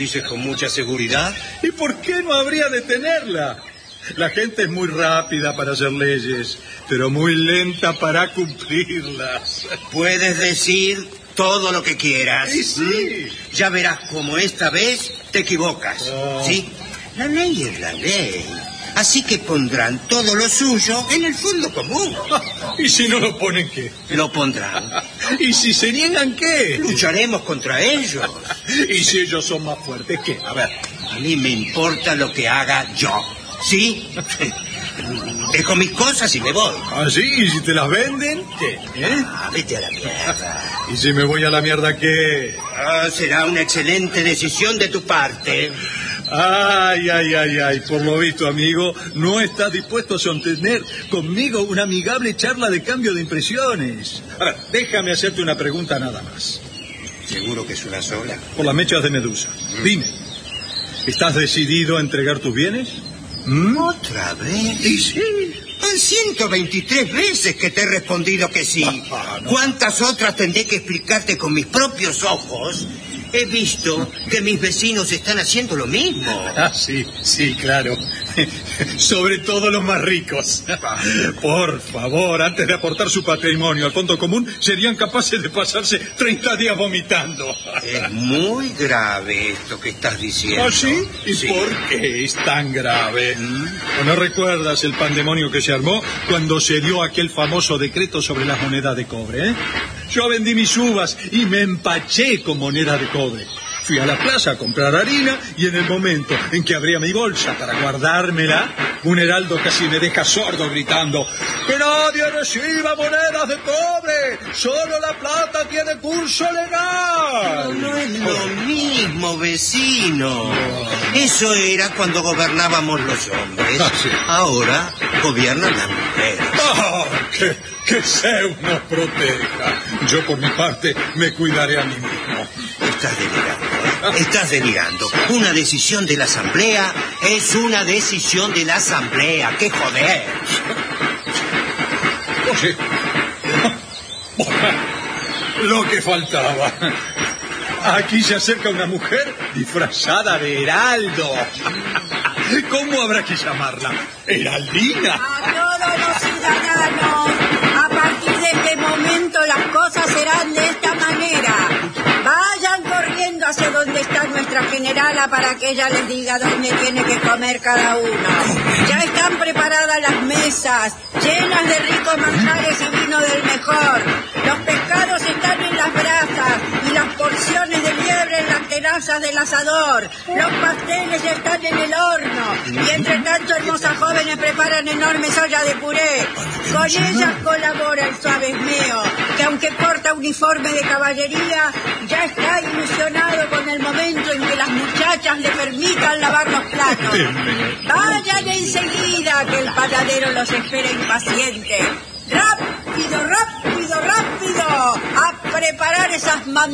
¿Dices con mucha seguridad? ¿Y por qué no habría de tenerla? La gente es muy rápida para hacer leyes, pero muy lenta para cumplirlas. Puedes decir todo lo que quieras. Y sí. Ya verás cómo esta vez te equivocas. Oh. ¿Sí? La ley es la ley. Así que pondrán todo lo suyo en el fondo común. ¿Y si no lo ponen qué? Lo pondrán. ¿Y si se niegan qué? Lucharemos contra ellos. ¿Y si ellos son más fuertes qué? A ver, a mí me importa lo que haga yo. ¿Sí? Dejo mis cosas y me voy. ¿Ah, sí? ¿Y si te las venden? ¿Qué? Vete a la mierda. ¿Y si me voy a la mierda qué? Será una excelente decisión de tu parte. Ay. Por lo visto, amigo, no estás dispuesto a sostener conmigo una amigable charla de cambio de impresiones. A ver, déjame hacerte una pregunta nada más. ¿Seguro que es una sola? Por las mechas de Medusa. Dime, ¿estás decidido a entregar tus bienes? ¿Otra vez? Y sí. Van 123 veces que te he respondido que sí. No. ¿Cuántas otras tendré que explicarte con mis propios ojos? He visto que mis vecinos están haciendo lo mismo. Sí, claro. Sobre todo los más ricos. Por favor, antes de aportar su patrimonio al fondo común, serían capaces de pasarse 30 días vomitando. Es muy grave esto que estás diciendo. ¿Ah, sí? ¿Y sí. por qué es tan grave? ¿No recuerdas el pandemonio que se armó cuando se dio aquel famoso decreto sobre las monedas de cobre, Yo vendí mis uvas y me empaché con monedas de cobre. Fui a la plaza a comprar harina y en el momento en que abría mi bolsa para guardármela, un heraldo casi me deja sordo gritando: ¡que nadie reciba monedas de cobre! ¡Solo la plata tiene curso legal! Pero no es lo mismo, vecino. Eso era cuando gobernábamos los hombres. Sí. Ahora gobiernan las mujeres. Que Zeus nos proteja. Yo, por mi parte, me cuidaré a mí mismo. Estás delirando. Una decisión de la Asamblea es una decisión de la Asamblea. ¡Qué joder! Oye, lo que faltaba. Aquí se acerca una mujer disfrazada de heraldo. ¿Cómo habrá que llamarla? ¿Heraldina? A todos los ciudadanos, a partir de este momento las cosas serán de esta manera. Vayan corriendo hacia donde está nuestra generala para que ella les diga dónde tiene que comer cada uno. Ya están preparadas las mesas, llenas de ricos manjares y vino del mejor. Los pescados están en las brasas y las porciones de liebre en las tenazas del asador. Los pasteles ya están en el horno. Y entre tanto, hermosas jóvenes preparan enormes ollas de puré. Con ellas colabora el suave esmeo, que aunque porta uniforme de caballería, ya está ilusionado con el momento en que las muchachas le permitan lavar los platos. Vayan enseguida, que el panadero los espera impaciente. ¡Rápido! ¡A preparar esas